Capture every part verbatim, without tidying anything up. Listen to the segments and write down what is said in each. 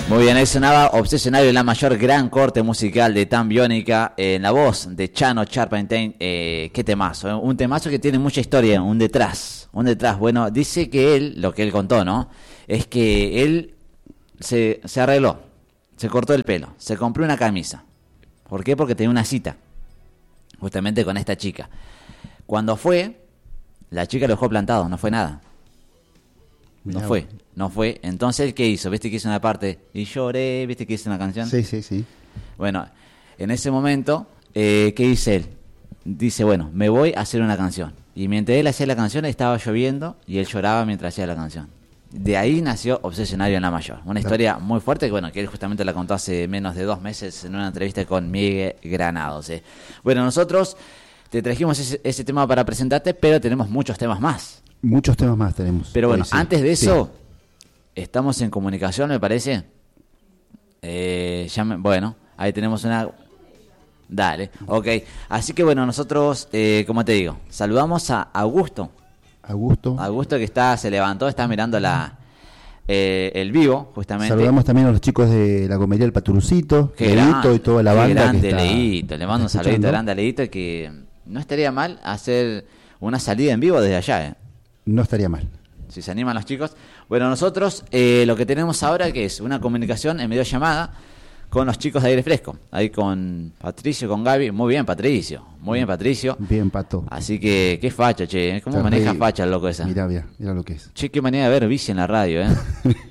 Muy bien, ahí sonaba Obsesionario, la mayor gran corte musical de Tan Biónica, eh, en la voz de Chano Charpentier. Eh, qué temazo, ¿eh? Un temazo que tiene mucha historia, un detrás, un detrás. Bueno, dice que él, lo que él contó, ¿no? Es que él se, se arregló, se cortó el pelo, se compró una camisa. ¿Por qué? Porque tenía una cita, justamente con esta chica. Cuando fue, la chica lo dejó plantado, no fue nada. No fue, no fue. Entonces, ¿qué hizo? ¿Viste que hizo una parte? Y lloré, ¿viste que hizo una canción? Sí, sí, sí. Bueno, en ese momento, eh, ¿qué dice él? Dice, bueno, me voy a hacer una canción. Y mientras él hacía la canción, estaba lloviendo y él lloraba mientras hacía la canción. De ahí nació Obsesionario en la Mayor. Una historia muy fuerte que, bueno, que él justamente la contó hace menos de dos meses en una entrevista con Miguel Granados. ¿eh? Bueno, nosotros te trajimos ese, ese tema para presentarte, pero tenemos muchos temas más. Muchos temas más tenemos. Pero bueno, sí, sí. antes de eso, sí. estamos en comunicación, me parece. Eh, ya me, bueno, ahí tenemos una... Dale, ok. Así que bueno, nosotros, eh, como te digo, saludamos a Augusto. Augusto. Augusto que está, se levantó, está mirando la eh, el vivo, justamente. Saludamos también a los chicos de la comedia El Paturucito, Leito y toda la qué banda grande, que está, Leito. Le mando un saludito grande a Leito, que no estaría mal hacer una salida en vivo desde allá, ¿eh? No estaría mal. Si se animan los chicos. Bueno, nosotros eh, lo que tenemos ahora que es una comunicación en videollamada con los chicos de Aire Fresco. Ahí con Patricio, con Gaby. Muy bien, Patricio. Muy bien, Patricio. Bien, Pato. Así que, qué facha, che. ¿eh? ¿Cómo maneja facha el loco esa? Mirá, mirá, mirá lo que es. Che, qué manera de ver bici en la radio, ¿eh?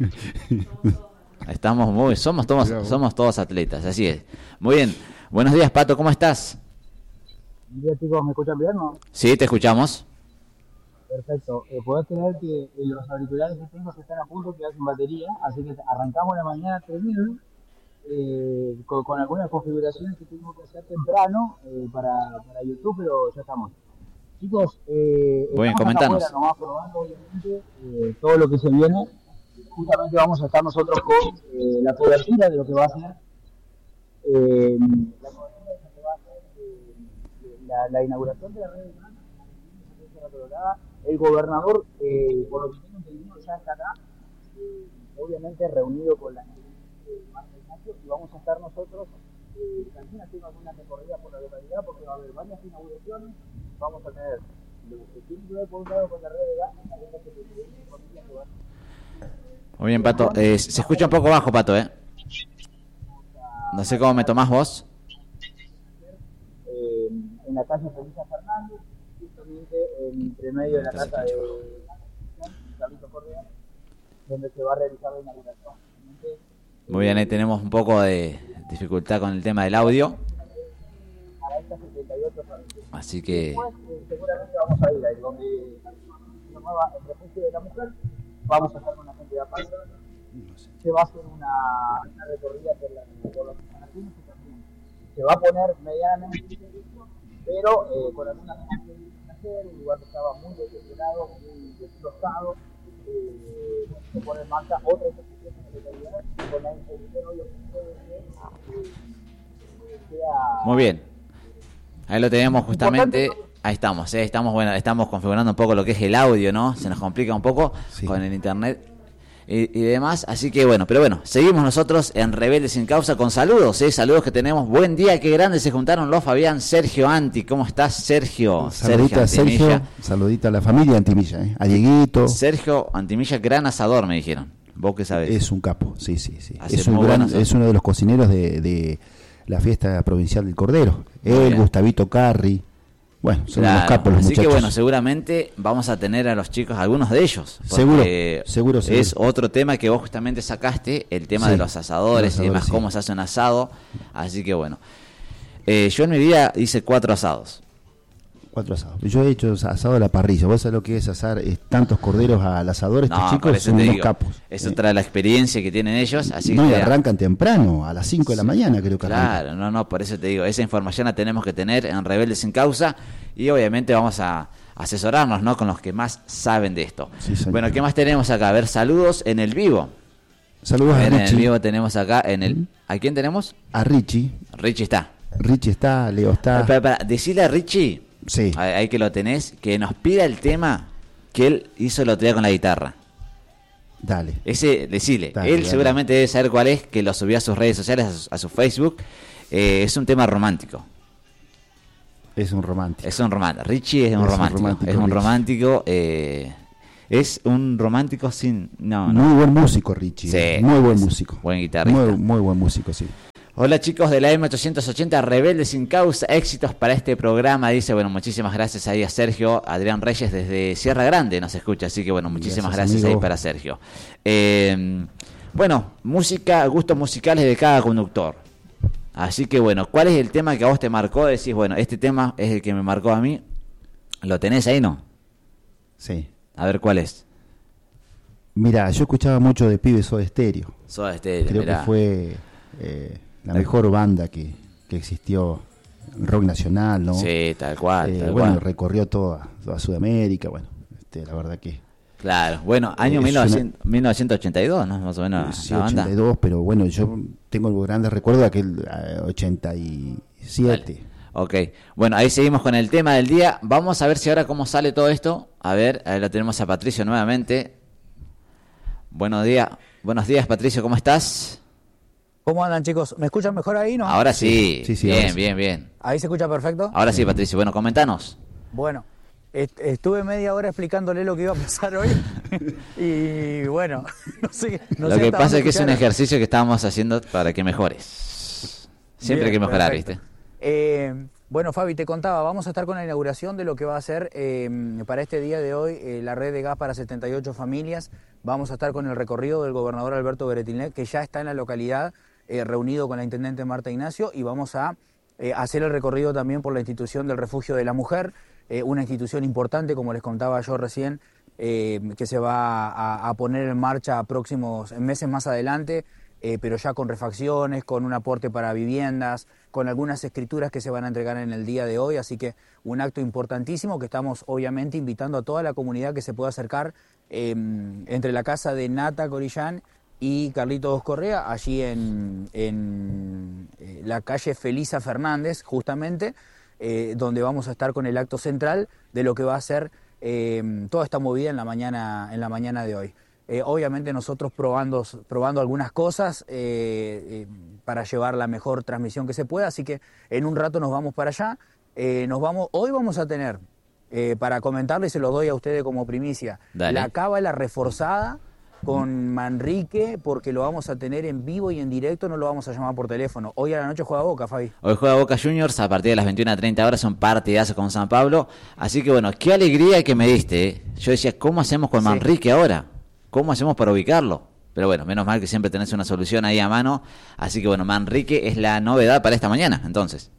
Estamos muy... Somos todos, somos todos atletas, así es. Muy bien. Buenos días, Pato. ¿Cómo estás? Buen día, chicos. ¿Me escuchan bien, no? Sí, te escuchamos. Perfecto. Eh, podés creer que eh, los auriculares que tengo se están a punto de quedar sin batería, así que arrancamos la mañana tremendo, eh, con, con algunas configuraciones que tengo que hacer temprano eh, para, para YouTube, pero ya estamos. Chicos, eh, bien, comentanos. Afuera, nomás probando, obviamente, eh, todo lo que se viene. Justamente vamos a estar nosotros con eh, la cobertura de lo que va a ser eh, la cobertura de lo que va a ser eh, la, la inauguración de la red de Colorada. El gobernador, eh, por lo que tengo entendido, ya está acá, eh, obviamente reunido con la gente de Marta Ignacio, y vamos a estar nosotros eh, también haciendo alguna recorrida por la localidad, porque va a haber varias inauguraciones. Vamos a tener lo que tiene que ver por un lado con la red de gas, la red que se tiene familia que va. Muy bien, Pato. Eh, se escucha un poco bajo, Pato, ¿eh? No sé cómo me tomás vos. Eh, en la calle Felisa Fernández, entre medio de la casa de Carlito Correa, donde se va a realizar la inauguración. Muy bien, ahí tenemos un poco de dificultad con el tema del audio. Así que... Después, eh, seguramente vamos a ir ahí, donde se llamaba el refugio de la mujer. Vamos a estar con la gente de aparte. Se va a hacer una, una recorrida por, la, por los jardines y también se va a poner medianamente, pero eh, con algunas un lugar que estaba muy deteriorado, muy destrozado, eh, se pone en marcha otra ejecución de localidad con la intención obviamente de que eh, sea... Muy bien, ahí lo tenemos justamente, ahí estamos, ¿eh? estamos bueno, estamos configurando un poco lo que es el audio, ¿no? Se nos complica un poco sí. con el internet y, y demás, así que bueno, pero bueno, seguimos nosotros en Rebeldes Sin Causa con saludos, ¿eh? Saludos que tenemos. Buen día, qué grande se juntaron los Fabián, Sergio Anti. ¿Cómo estás, Sergio? Saludita Sergio, Sergio, saludita a la familia Antimilla, ¿eh? A Dieguito. Sergio Antimilla, gran asador, me dijeron. ¿Vos qué sabés? Es un capo, sí, sí, sí. Es, un gran, es uno de los cocineros de, de la fiesta provincial del Cordero. Él, Gustavito Carri. Bueno, son claro, los capos los así muchachos. que bueno, seguramente vamos a tener a los chicos, algunos de ellos. Seguro, seguro, seguro. Es otro tema que vos justamente sacaste, el tema sí, de los asadores, los asadores y demás, sí. cómo se hace un asado. Así que bueno, eh, yo en mi vida hice cuatro asados. Cuatro asados. Yo he hecho asado a la parrilla. ¿Vos sabés lo que es asar es tantos corderos al asador? Estos no, chicos son unos capos. Eso ¿eh? trae la experiencia que tienen ellos. Así no, que y arrancan temprano, a las cinco de la mañana creo que arrancan. Claro, no, no, por eso te digo, esa información la tenemos que tener en Rebeldes Sin Causa y obviamente vamos a asesorarnos, ¿no? Con los que más saben de esto. Sí, bueno, ¿qué más tenemos acá? A ver, saludos en el vivo. Saludos a, a ver, Richie. En el vivo tenemos acá, en el... ¿A quién tenemos? A Richie. Richie está. Richie está, Leo está. Para, para, decirle a Richie, sí. ahí que lo tenés, que nos pida el tema que él hizo el otro día con la guitarra. Dale. Ese, decile. Dale, Él dale. seguramente debe saber cuál es, que lo subió a sus redes sociales, a su, a su Facebook. Eh, es un tema romántico. Es un romántico. Es un romántico. Richie es un Es un romántico. romántico, Es un Richie. romántico. Eh, es un romántico sin... No, no. Muy buen músico, Richie. Sí, muy buen es músico. buen guitarrista. Muy, muy buen músico, sí. Hola chicos de la M ochocientos ochenta, Rebelde sin causa, éxitos para este programa, dice, bueno, muchísimas gracias ahí a Sergio, Adrián Reyes desde Sierra Grande nos escucha, así que bueno, muchísimas gracias, gracias ahí para Sergio. Eh, bueno, música, gustos musicales de cada conductor, así que bueno, ¿cuál es el tema que a vos te marcó? Decís, bueno, este tema es el que me marcó a mí, ¿lo tenés ahí, no? Sí. A ver, ¿cuál es? Mira, yo escuchaba mucho de Pibes Soda Stereo. Soda Stereo, Creo mirá. que fue eh, la mejor banda que, que existió en rock nacional, ¿no? Sí, tal cual, Eh, tal bueno, cual. recorrió toda, toda Sudamérica, bueno, este, la verdad que... Claro, bueno, año Es mil novecientos, mil novecientos ochenta y dos, ¿no? Más o menos Sí, la banda. ochenta y dos, pero bueno, yo tengo grandes recuerdos de aquel eh, ochenta y siete. Dale. Ok, bueno, ahí seguimos con el tema del día. Vamos a ver si ahora cómo sale todo esto. A ver, ahí lo tenemos a Patricio nuevamente. Buenos días, buenos días Patricio, ¿cómo estás? ¿Cómo andan, chicos? ¿Me escuchan mejor ahí, no? Ahora sí, Sí, sí, bien, ahora sí. bien, bien. ¿Ahí se escucha perfecto? Ahora sí, Patricio, bueno, comentanos. Bueno, est- estuve media hora explicándole lo que iba a pasar hoy y bueno, no sé. No Lo sé que hasta pasa dónde es que es un escucharon. ejercicio que estábamos haciendo para que mejores. Siempre hay que Bien, mejorar, perfecto. ¿viste? Eh, bueno, Fabi, te contaba, vamos a estar con la inauguración de lo que va a ser eh, para este día de hoy eh, la red de gas para setenta y ocho familias. Vamos a estar con el recorrido del gobernador Alberto Beretilnec, que ya está en la localidad, eh, reunido con la intendente Marta Ignacio, y vamos a eh, hacer el recorrido también por la institución del Refugio de la Mujer, eh, una institución importante, como les contaba yo recién, eh, que se va a, a poner en marcha próximos en meses más adelante. Eh, pero ya con refacciones, con un aporte para viviendas, con algunas escrituras que se van a entregar en el día de hoy, así que un acto importantísimo que estamos obviamente invitando a toda la comunidad que se pueda acercar eh, entre la casa de Nata Corillán y Carlitos Correa, allí en, en eh, la calle Felisa Fernández, justamente, eh, donde vamos a estar con el acto central de lo que va a ser eh, toda esta movida en la mañana, en la mañana de hoy. Eh, obviamente nosotros probando, probando algunas cosas eh, eh, para llevar la mejor transmisión que se pueda, así que en un rato nos vamos para allá. Eh, nos vamos, hoy vamos a tener, eh, para comentarles, se lo doy a ustedes como primicia, Dale. la cábala reforzada con Manrique, porque lo vamos a tener en vivo y en directo, no lo vamos a llamar por teléfono. Hoy a la noche juega Boca, Fabi. Hoy juega Boca Juniors a partir de las veintiuna treinta horas, son partidazos con San Pablo. Así que bueno, qué alegría que me diste. ¿eh? Yo decía, ¿cómo hacemos con Sí. Manrique ahora? ¿Cómo hacemos para ubicarlo? Pero bueno, menos mal que siempre tenés una solución ahí a mano. Así que bueno, Manrique es la novedad para esta mañana, entonces.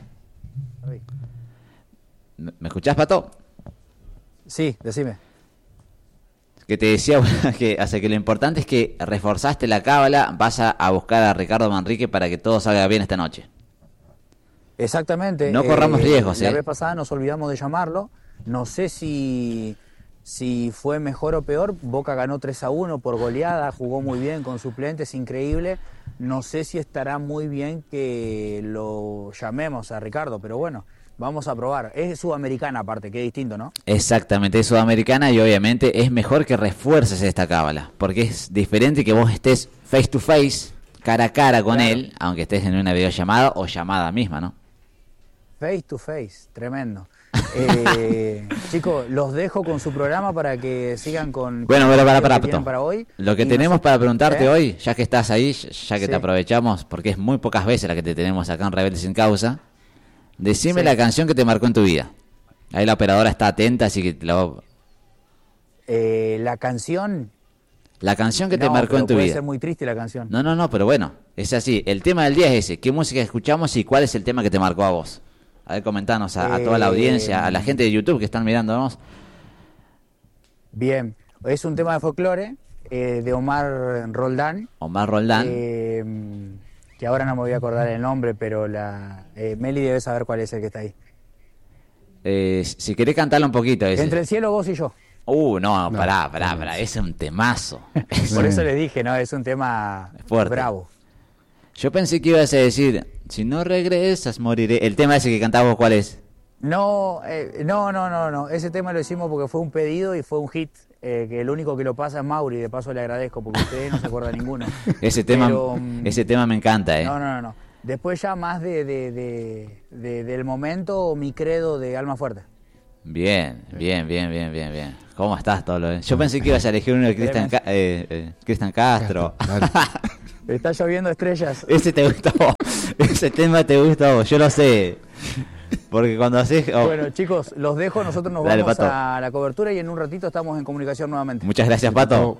¿Me me escuchás, Pato? Sí, decime. Que te decía bueno, que, o sea, que lo importante es que reforzaste la cábala, vas a, a buscar a Ricardo Manrique para que todo salga bien esta noche. Exactamente. No corramos riesgos, La eh. vez pasada nos olvidamos de llamarlo. No sé si, si fue mejor o peor. Boca ganó tres a uno por goleada, jugó muy bien con suplentes, increíble. No sé si estará muy bien que lo llamemos a Ricardo, pero bueno, vamos a probar. Es sudamericana aparte, que es distinto, ¿no? Exactamente, es sudamericana y obviamente es mejor que refuerces esta cábala, porque es diferente que vos estés face to face, cara a cara con Claro. él, aunque estés en una videollamada o llamada misma, ¿no? Face to face, tremendo. Eh, chicos, los dejo con su programa para que sigan con... Bueno, con bueno, el para, video para, que tienen Pato. para hoy. Lo que Y tenemos nosotros- para preguntarte ¿Eh? hoy, ya que estás ahí, ya que Sí. te aprovechamos, porque es muy pocas veces la que te tenemos acá en Rebelde Sin Causa, decime Sí. la canción que te marcó en tu vida. Ahí la operadora está atenta, así que te la voy- Eh, la canción... La canción que te No, marcó pero en tu puede vida. ser muy triste la canción. No, no, no, pero bueno, es así. El tema del día es ese. ¿Qué música escuchamos y cuál es el tema que te marcó a vos? A ver, comentanos a, a toda la Eh, audiencia, a la gente de YouTube que están mirándonos. Bien, es un tema de folclore eh, de Omar Roldán, Omar Roldán. eh, que ahora no me voy a acordar el nombre, pero la eh, Meli debe saber cuál es el que está ahí. Eh, si querés cantarlo un poquito ese. Entre el cielo, vos y yo. Uh, no, No, pará, pará, no, pará. no. Ese es un temazo. Por eso les dije, ¿no? Es un tema Fuerte. bravo. Yo pensé que ibas a decir, si no regresas, moriré. El tema ese que cantás vos, ¿cuál es? No, eh, no, no, no, no. Ese tema lo hicimos porque fue un pedido y fue un hit eh, que el único que lo pasa es Mauri, de paso le agradezco, porque ustedes no se acuerdan ninguno. Ese tema, Pero, ese tema me encanta, ¿eh? No, no, no, no. Después ya más de, de, de, de, del momento, mi credo de Alma Fuerte. Bien, bien, bien, bien, bien, bien. ¿Cómo estás, Tolo? Yo pensé que ibas a elegir uno de Cristian Ca eh, eh, Cristian Castro. Está lloviendo estrellas. Ese te gusta a vos. Ese tema te gusta a vos, yo lo sé. Porque cuando haces... Oh. Bueno, chicos, los dejo. Nosotros nos Dale, vamos Pato. a la cobertura y en un ratito estamos en comunicación nuevamente. Muchas gracias, Pato.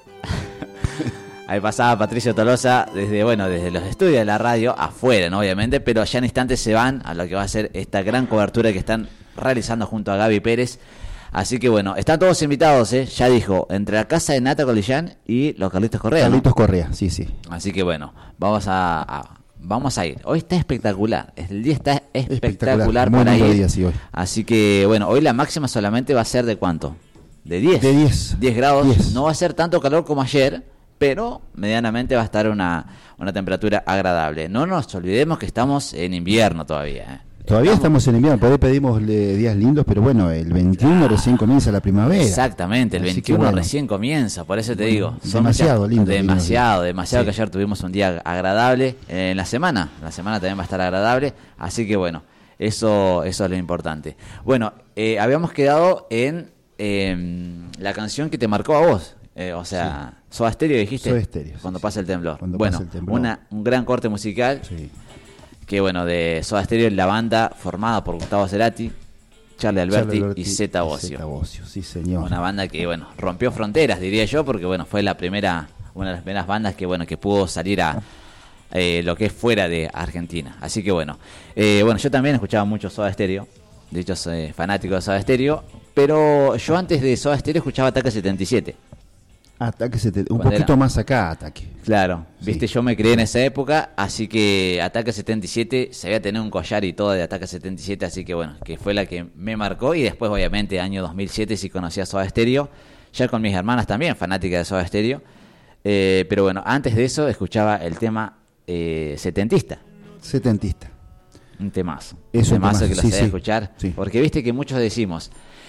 Ahí pasaba Patricio Tolosa desde, bueno, desde los estudios de la radio, afuera, ¿no? Obviamente, pero ya en instantes se van a lo que va a ser esta gran cobertura que están realizando junto a Gaby Pérez. Así que bueno, están todos invitados, ¿eh? Ya dijo, entre la casa de Nata Colillán y los Carlitos Correa, ¿no? Carlitos Correa, sí, sí. Así que bueno, vamos a, a vamos a ir. Hoy está espectacular, el día está espectacular, espectacular para ir. Día, sí, hoy. Así que bueno, hoy la máxima solamente va a ser de ¿cuánto? De diez. De diez. diez grados. diez. No va a ser tanto calor como ayer, pero medianamente va a estar una, una temperatura agradable. No nos olvidemos que estamos en invierno todavía, ¿eh? Todavía estamos, estamos en invierno, por ahí pedimos eh, días lindos, pero bueno, el veintiuno ah, recién comienza la primavera. Exactamente, el Así veintiuno bueno, recién comienza, por eso te bueno, digo. Son demasiado lindo. Demasiado, demasiado, sí. Que ayer tuvimos un día agradable. En la semana, la semana también va a estar agradable, así que bueno, eso, eso es lo importante. Bueno, eh, habíamos quedado en eh, la canción que te marcó a vos. Eh, o sea, sí. Soda Stereo dijiste. Soda Stereo. Cuando sí, pasa el temblor. Cuando bueno, pasa el temblor. Una, un gran corte musical. Sí. Que bueno, de Soda Stereo, la banda formada por Gustavo Cerati, Charly Alberti, Charly Alberti y Zeta Bosio. Zeta Bosio, sí señor. Una banda que bueno, rompió fronteras, diría yo, porque bueno, fue la primera, una de las primeras bandas que bueno, que pudo salir a eh, lo que es fuera de Argentina. Así que bueno, eh, bueno, yo también escuchaba mucho Soda Stereo, de hecho soy fanático de Soda Stereo, pero yo antes de Soda Stereo escuchaba Ataque setenta y siete. Ataque setenta, un poquito era? Más acá, Ataque. Claro, sí. Viste, yo me crié en esa época, así que Ataque setenta y siete, sabía tener un collar y todo de Ataque setenta y siete, así que bueno, que fue la que me marcó. Y después, obviamente, año dos mil siete sí conocí a Soda Stereo, ya con mis hermanas también, fanáticas de Soda Stereo. Eh, pero bueno, antes de eso escuchaba el tema eh, setentista. Setentista. Un temazo. Es un un temazo, temazo que lo sí, sabía sí. escuchar, Sí. Porque viste que muchos decimos,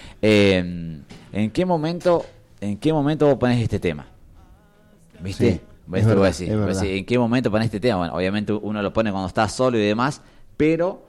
eh, ¿en qué momento... ¿En qué momento vos ponés este tema? ¿Viste? Sí, Esto es verdad, voy a decir. es verdad. Decir, ¿en qué momento ponés este tema? Bueno, obviamente uno lo pone cuando está solo y demás, pero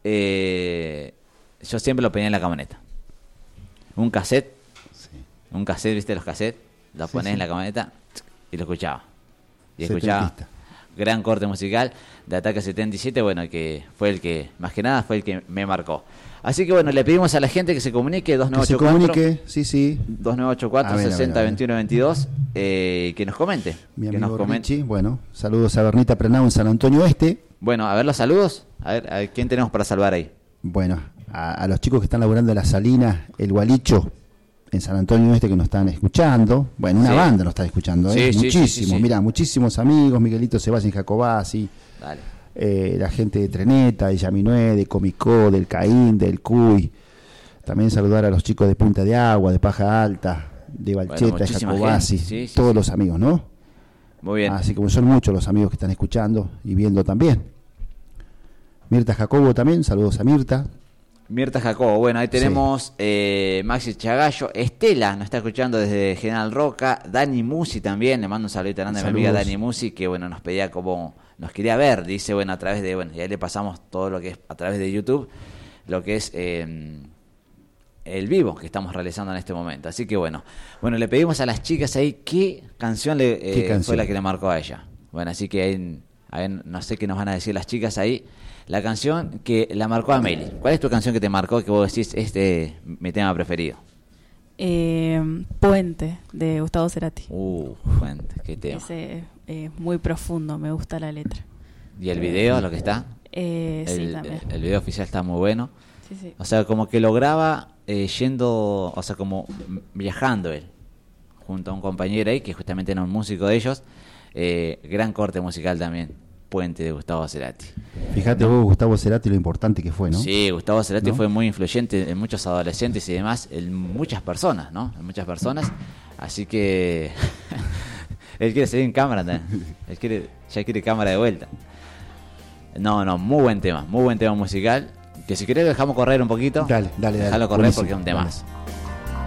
eh, yo siempre lo ponía en la camioneta. Un cassette, sí. un cassette, ¿viste los cassettes? Lo Sí, ponés sí. en la camioneta y lo escuchaba. Y Setentista. escuchaba. Gran corte musical de Ataque setenta y siete, bueno, que fue el que, más que nada, fue el que me marcó. Así que bueno, le pedimos a la gente que se comunique dos nueve Que se ocho cuatro, comunique, sí, sí. dos nueve ocho cuatro, A ver, a ver, sesenta, a ver. veintiuno, veintidós, eh, que nos comente. Mi que amigo nos comente. Richie, bueno, saludos a Bernita Prenau en San Antonio Este. Bueno, a ver los saludos. A ver, a ver, ¿quién tenemos para salvar ahí? Bueno, a, a los chicos que están laburando en la Salina, el Gualicho, en San Antonio Este, que nos están escuchando. Bueno, una Sí. banda nos está escuchando, ¿eh? Sí, sí, muchísimos. sí, sí, sí. Mirá, muchísimos amigos, Miguelito Sebastián Jacobasi, Dale. eh, la gente de Treneta, de Yaminué, de Comicó, del Caín, del Cuy. También saludar a los chicos de Punta de Agua, de Paja Alta, de Valcheta, Bueno, de muchísima Jacobasi, gente. Sí, sí, todos sí. los amigos, ¿no? Muy bien. Así como son muchos los amigos que están escuchando y viendo también. Mirta Jacobo también, saludos a Mirta. Mirta Jacobo, bueno, ahí tenemos eh, Maxi Chagallo, Estela nos está escuchando desde General Roca, Dani Musi también, le mando un saludito grande a mi amiga Saludos. Dani Musi, que bueno, nos pedía como, nos quería ver, dice, bueno, a través de, bueno, y ahí le pasamos todo lo que es a través de YouTube, lo que es eh, el vivo que estamos realizando en este momento. Así que bueno, bueno, le pedimos a las chicas ahí qué canción, le, eh, ¿Qué canción? fue la que le marcó a ella. Bueno, así que ahí, ahí no sé qué nos van a decir las chicas ahí. La canción que la marcó a Meli. ¿Cuál es tu canción que te marcó, que vos decís, este es mi tema preferido? Eh, Puente, de Gustavo Cerati. Uh, fuente, qué tema. Ese es muy profundo, me gusta la letra. ¿Y el video, lo que está? Eh, sí, el, también. el video oficial está muy bueno. Sí, sí. O sea, como que lo graba eh, yendo, o sea, como viajando él, junto a un compañero ahí, que justamente era un músico de ellos. Eh, gran corte musical también. Puente de Gustavo Cerati. Fíjate vos, Gustavo Cerati, lo importante que fue, ¿no? Sí, Gustavo Cerati ¿No? fue muy influyente en muchos adolescentes y demás, en muchas personas, ¿no? En muchas personas. Así que él quiere seguir en cámara también. Él quiere, ya quiere cámara de vuelta. No, no, muy buen tema, muy buen tema musical. Que si querés lo dejamos correr un poquito. Dale, dale, dale. Déjalo correr Buenísimo, porque es un dale. temazo.